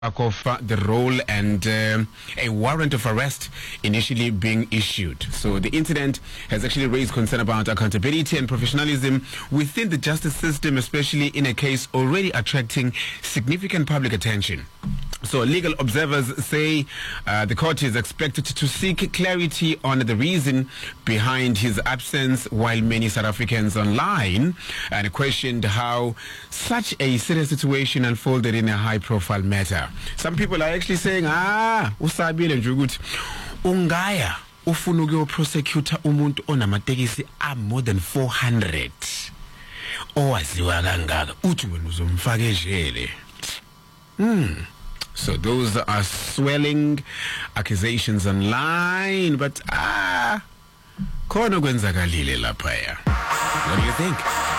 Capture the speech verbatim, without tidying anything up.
of uh, the role and uh, a warrant of arrest initially being issued. So the incident has actually raised concern about accountability and professionalism within the justice system, especially in a case already attracting significant public attention. So legal observers say uh, the court is expected to seek clarity on the reason behind his absence, while many South Africans online and questioned how such a serious situation unfolded in a high-profile matter. Some people are actually saying, ah, usabile nje ukuthi ungaya ufuna ukuyoprosecutor umuntu onamatekisi a more than four hundred owaziwa kangaka uthi wena uzomfaka ejele. Hmm. So those are swelling accusations online, but ah, khona kwenzakalile lapha ya. What do you think?